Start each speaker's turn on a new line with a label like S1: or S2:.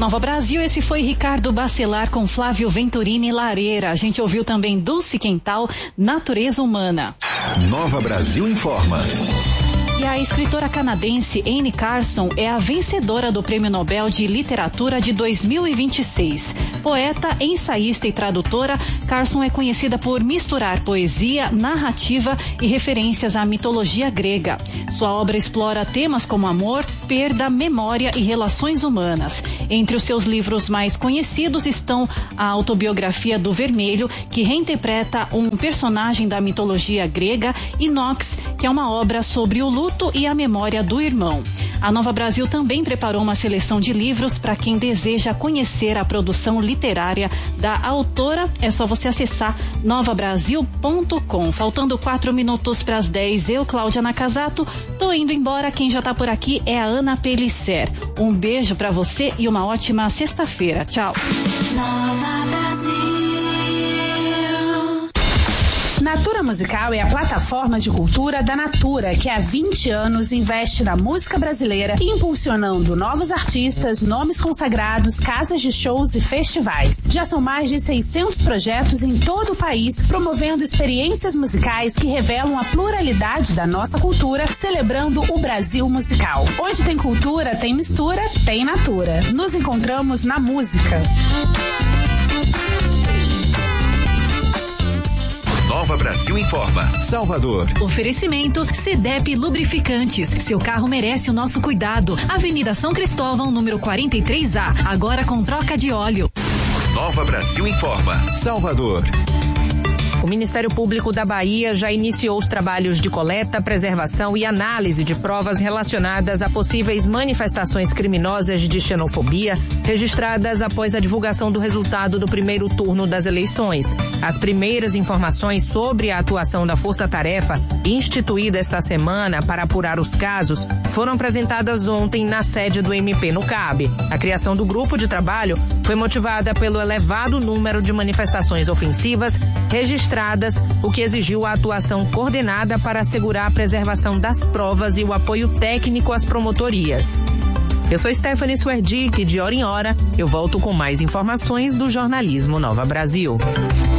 S1: Nova Brasil, esse foi Ricardo Bacelar com Flávio Venturini Lareira. A gente ouviu também Dulce Quental, Natureza Humana.
S2: Nova Brasil informa.
S1: E a escritora canadense Anne Carson é a vencedora do Prêmio Nobel de Literatura de 2026. Poeta, ensaísta e tradutora, Carson é conhecida por misturar poesia, narrativa e referências à mitologia grega. Sua obra explora temas como amor, perda, memória e relações humanas. Entre os seus livros mais conhecidos estão a autobiografia do Vermelho, que reinterpreta um personagem da mitologia grega, e Nox, que é uma obra sobre o luto e a memória do irmão. A Nova Brasil também preparou uma seleção de livros para quem deseja conhecer a produção literária da autora. É só você acessar novabrasil.com. Faltando 4 minutos para as 10, eu, Cláudia Nakazato, tô indo embora. Quem já tá por aqui é a Ana Pellicer. Um beijo para você e uma ótima sexta-feira. Tchau.
S3: Nova Brasil.
S4: Natura Musical é a plataforma de cultura da Natura, que há 20 anos investe na música brasileira, impulsionando novos artistas, nomes consagrados, casas de shows e festivais. Já são mais de 600 projetos em todo o país, promovendo experiências musicais que revelam a pluralidade da nossa cultura, celebrando o Brasil musical. Onde tem cultura, tem mistura, tem Natura. Nos encontramos na música.
S2: Nova Brasil informa. Salvador.
S1: Oferecimento CDEP Lubrificantes. Seu carro merece o nosso cuidado. Avenida São Cristóvão, número 43A. Agora com troca de óleo.
S2: Nova Brasil informa. Salvador.
S5: O Ministério Público da Bahia já iniciou os trabalhos de coleta, preservação e análise de provas relacionadas a possíveis manifestações criminosas de xenofobia registradas após a divulgação do resultado do primeiro turno das eleições. As primeiras informações sobre a atuação da Força Tarefa, instituída esta semana para apurar os casos, foram apresentadas ontem na sede do MP no CAB. A criação do grupo de trabalho foi motivada pelo elevado número de manifestações ofensivas registradas, o que exigiu a atuação coordenada para assegurar a preservação das provas e o apoio técnico às promotorias. Eu sou Stephanie Swerdick, de hora em hora eu volto com mais informações do jornalismo Nova Brasil.